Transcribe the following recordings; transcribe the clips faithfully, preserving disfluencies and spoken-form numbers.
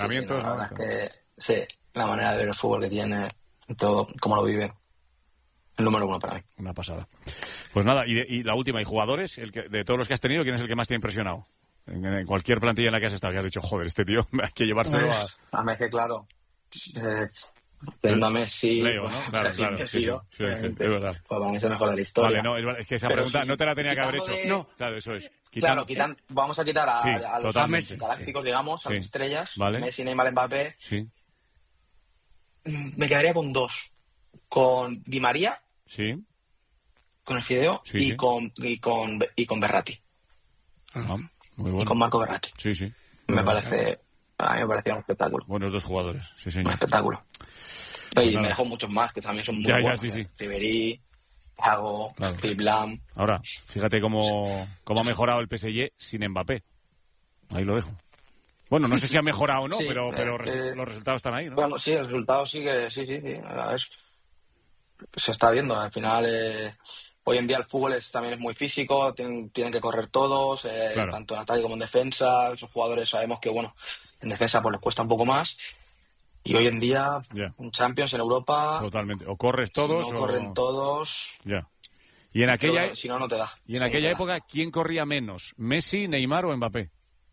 Sí, sí, no, la ¿no? verdad es que sí, la manera de ver el fútbol que tiene, todo, cómo lo vive, el número uno para mí. Una pasada. Pues nada, y, de, y la última, ¿y jugadores? El que, de todos los que has tenido, ¿quién es el que más te ha impresionado? En, en cualquier plantilla en la que has estado, que has dicho, joder, este tío hay que llevárselo a... A mí es que, claro, eh, teniendo a Messi, Leo, ¿no? Claro, pues, claro, Messi, sí, sí, ¿no? sí, sí, es verdad. Pues para mí es el mejor de la historia. Vale, no, es, es que esa Pero pregunta sí, no te la tenía que haber hecho. de... No. Claro, eso es. Claro, quitan, vamos a quitar a, sí, a los totalmente, galácticos, sí. digamos, a Sí. las estrellas, Vale. Messi, Neymar, Mbappé. Sí, Me quedaría con dos. Con Di María, sí. con el Fideo, Sí, y, sí. Con, y, con, y con Berratti. Ah, muy Y bueno. con Marco Berratti. Sí, sí. Me parece, a mí me parecía un espectáculo. Buenos dos jugadores, sí, Un señor. espectáculo. Pues y nada. me dejó muchos más, que también son muy Ya, ya, buenos. sí, eh. sí. Ribéry, Thiago, Claro. Philipp Lahm. Ahora, fíjate cómo, cómo ha mejorado el P S G sin Mbappé. Ahí lo dejo. Bueno, no sé si ha mejorado o no, Sí, pero, pero eh, res- eh, los resultados están ahí, ¿no? Bueno, sí, el resultado sigue, sí, sí, sí. Es- se está viendo. Al final, eh, hoy en día el fútbol es, también es muy físico, tienen, tienen que correr todos, eh, Claro. tanto en ataque como en defensa. Esos jugadores sabemos que, bueno, en defensa pues les cuesta un poco más. Y hoy en día, Ya. en Champions, en Europa, Totalmente. O corres todos si no o... corren todos, Ya. Y en aquella, pero si no, no te da. y en Sí, aquella no te da. época, ¿quién corría menos? ¿Messi, Neymar o Mbappé?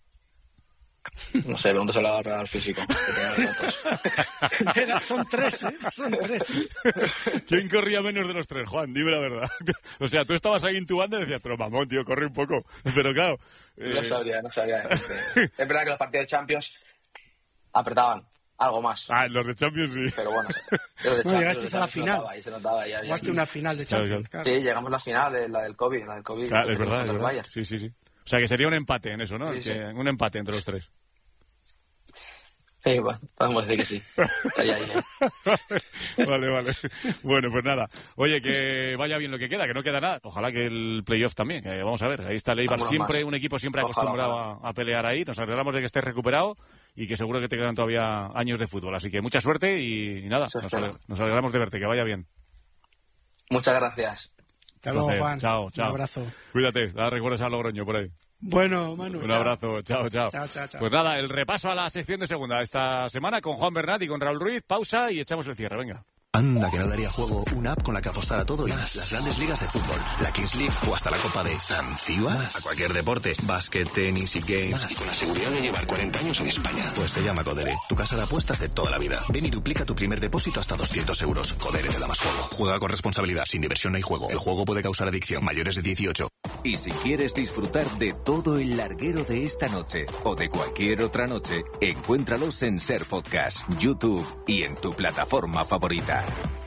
No sé, pregúntaselo al Real Físico. que tenga datos. Era- son tres, ¿eh? Son tres. ¿Quién corría menos de los tres, Juan? Dime la verdad. O sea, tú estabas ahí intubando y decías, pero mamón, tío, corre un poco. Pero claro... No eh, sabría, no sabría. decirte. Es verdad que los partidos de Champions apretaban algo más. Ah, los de Champions sí. Pero bueno, los de Bueno, Champions, llegasteis los de a la Champions se final. notaba ahí, se notaba ahí, ahí, Jugaste ahí. una final de Claro, Champions. claro. claro. Sí, llegamos a la final, de la del COVID, la del COVID. Claro, que es verdad, contra es el verdad. Bayern. Sí, sí, sí. O sea, que sería un empate en eso, ¿no? Sí, sí. Que- un empate entre los tres. Sí, pues, podemos decir que sí. Estaría ahí, ¿eh? Vale, vale. Bueno, pues nada. Oye, que vaya bien lo que queda, que no queda nada. Ojalá que el playoff también. Que vamos a ver, ahí está el Eibar Vámonos siempre, más. un equipo siempre Ojalá, acostumbrado ojalá. A, a pelear ahí. Nos alegramos de que estés recuperado y que seguro que te quedan todavía años de fútbol. Así que mucha suerte y, y nada, Eso nos, espero. ale- nos alegramos de verte, que vaya bien. Muchas gracias. Hasta luego, Placer. Juan. Chao, chao. Un abrazo. Cuídate, ahora recuerdas a Logroño por ahí. Bueno, Manu. Un chao. abrazo, chao, chao. Chao, chao, chao. Pues nada, el repaso a la sección de segunda esta semana con Juan Bernat y con Raúl Ruiz. Pausa y echamos el cierre, venga. Anda, que no daría juego una app con la que apostar a todo y más. Las grandes ligas de fútbol, la Kings League o hasta la Copa de Zanzíbar. A cualquier deporte, básquet, tenis y games. Más. Y con la seguridad de llevar cuarenta años en España. Pues se llama Codere, tu casa de apuestas de toda la vida. Ven y duplica tu primer depósito hasta doscientos euros. Codere te da más juego. Juega con responsabilidad, sin diversión no hay juego. El juego puede causar adicción. Mayores de dieciocho. Y si quieres disfrutar de todo el larguero de esta noche o de cualquier otra noche, encuéntralos en Ser Podcast, YouTube y en tu plataforma favorita.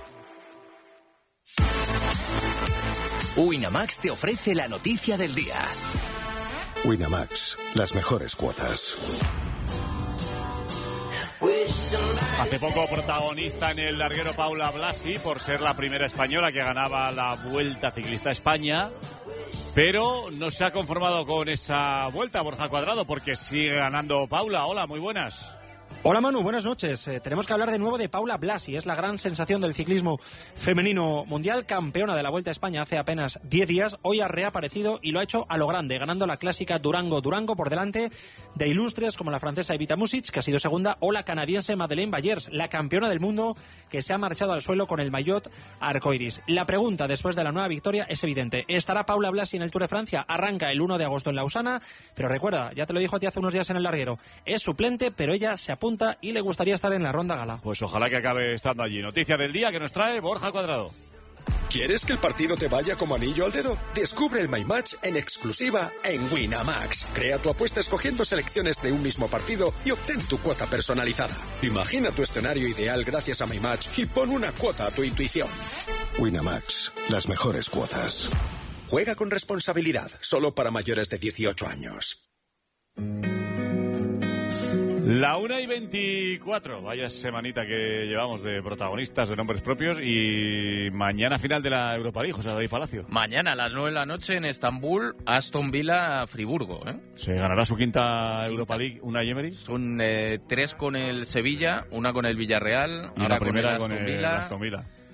Winamax te ofrece la noticia del día. Winamax, las mejores cuotas. Hace poco protagonista en el larguero Paula Blasi por ser la primera española que ganaba la Vuelta Ciclista a España, pero no se ha conformado con esa vuelta, Borja Cuadrado, porque sigue ganando Paula. Hola, muy buenas. Hola Manu, buenas noches. Eh, tenemos que hablar de nuevo de Paula Blasi, es la gran sensación del ciclismo femenino mundial, campeona de la Vuelta a España hace apenas diez días, hoy ha reaparecido y lo ha hecho a lo grande, ganando la clásica Durango-Durango por delante de ilustres como la francesa Evita Music, que ha sido segunda, o la canadiense Madeleine Bayers, la campeona del mundo que se ha marchado al suelo con el maillot arcoiris. La pregunta después de la nueva victoria es evidente, ¿estará Paula Blasi en el Tour de Francia? Arranca el uno de agosto en Lausana, pero recuerda, ya te lo dijo a ti hace unos días en el larguero, es suplente, pero ella se apunta y le gustaría estar en la ronda gala. Pues ojalá que acabe estando allí. Noticia del día que nos trae Borja Cuadrado. ¿Quieres que el partido te vaya como anillo al dedo? Descubre el My Match en exclusiva en Winamax. Crea tu apuesta escogiendo selecciones de un mismo partido y obtén tu cuota personalizada. Imagina tu escenario ideal gracias a My Match y pon una cuota a tu intuición. Winamax, las mejores cuotas. Juega con responsabilidad, solo para mayores de dieciocho años. La una y veinticuatro, vaya semanita que llevamos de protagonistas, de nombres propios, y mañana final de la Europa League, José David Palacio. Mañana a las nueve de la noche en Estambul, Aston Villa, Friburgo. ¿eh? ¿Se ganará su quinta Europa League una Emery? Son eh, tres con el Sevilla, una con el Villarreal, Y ahora la primera con el Aston con el Villa. Aston Villa.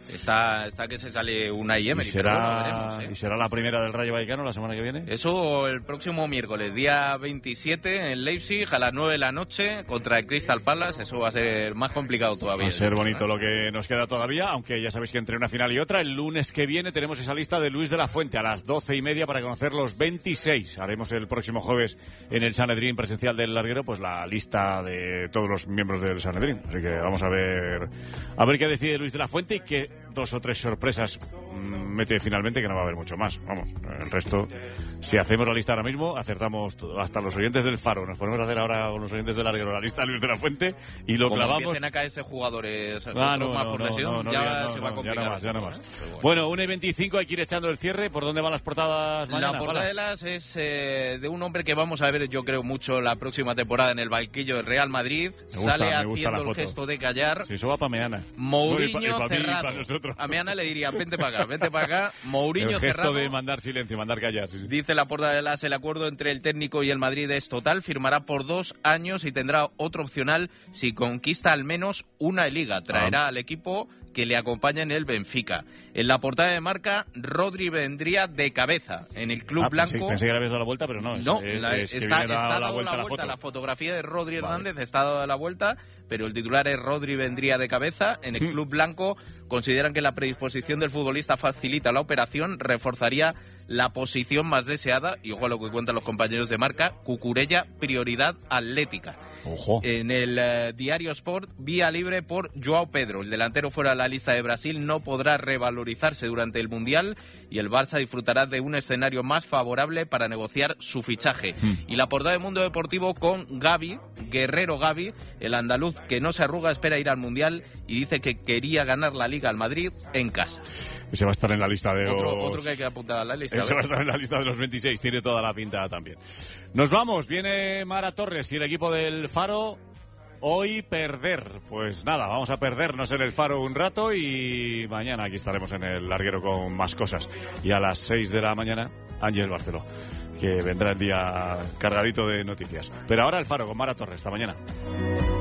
Está, está que se sale una I Emery, ¿Y será, pero bueno, veremos, ¿eh? ¿Y será la primera del Rayo Vallecano la semana que viene? Eso el próximo miércoles, día veintisiete, en Leipzig, a las nueve de la noche, contra el Crystal Palace. Eso va a ser más complicado todavía. Va a ser bonito lo que nos queda todavía, aunque ya sabéis que entre una final y otra, el lunes que viene tenemos esa lista de Luis de la Fuente a las doce y media para conocer los veintiséis. Haremos el próximo jueves en el Sanedrín presencial del Larguero, pues la lista de todos los miembros del Sanedrín. Así que vamos a ver a ver qué decide Luis de la Fuente y qué dos o tres sorpresas mete finalmente, que no va a haber mucho más. Vamos, el resto, si hacemos la lista ahora mismo, acertamos todo. Hasta los oyentes del Faro. Nos ponemos a hacer ahora con los oyentes del Larguero la lista de Luis de la Fuente y lo Como clavamos. empiecen a caerse jugadores Ah, no, más no, por no, lesión, no, no, ya ya no, se va a no, complicar. ya no más, ya no más. Bueno, bueno, una y veinticinco hay que ir echando el cierre. ¿Por dónde van las portadas mañana? La portada de las es eh, de un hombre que vamos a ver, yo creo, mucho la próxima temporada en el banquillo del Real Madrid. Me gusta, Sale me gusta la haciendo el foto. gesto de callar. Sí, eso va para Meana. Mourinho No, y pa- y pa mí y cerrado. para nosotros. A Meana le diría, vente para acá, vente para acá. Mourinho El gesto cerrado. de mandar silencio, mandar callar. Sí, sí. Dice la portada de las, el acuerdo entre el técnico y el Madrid es total, firmará por dos años y tendrá otro opcional si conquista al menos una liga. Traerá Ah. al equipo que le acompaña en el Benfica. En la portada de Marca, Rodri vendría de cabeza en el club Ah, pensé, blanco. pensé que le habías dado la vuelta, pero no. Es, No, es, la- es que está, viene dada está la dado vuelta la la vuelta, foto. la fotografía de Rodri Vale. Hernández está dada la vuelta, pero el titular es Rodri vendría de cabeza. En el club blanco consideran que la predisposición del futbolista facilita la operación, reforzaría la posición más deseada, y ojo a lo que cuentan los compañeros de Marca, Cucurella, prioridad atlética. Ojo. En el eh, Diario Sport, vía libre por Joao Pedro. El delantero fuera de la lista de Brasil no podrá revalorizarse durante el Mundial y el Barça disfrutará de un escenario más favorable para negociar su fichaje. Y la portada de Mundo Deportivo con Gavi, Guerrero Gavi, el andaluz que no se arruga, espera ir al Mundial y dice que quería ganar la Liga al Madrid en casa. Ese va a estar en la lista de Otro, los... otro que hay que apuntar a la lista. Ese a va a ver. estar en la lista de los veintiséis, tiene toda la pinta también. Nos vamos, viene Mara Torres y el equipo del Faro. Hoy perder, pues nada, vamos a perdernos en el Faro un rato y mañana aquí estaremos en el Larguero con más cosas. Y a las seis de la mañana, Ángel Barceló, que vendrá el día cargadito de noticias. Pero ahora el Faro con Mara Torres, hasta mañana.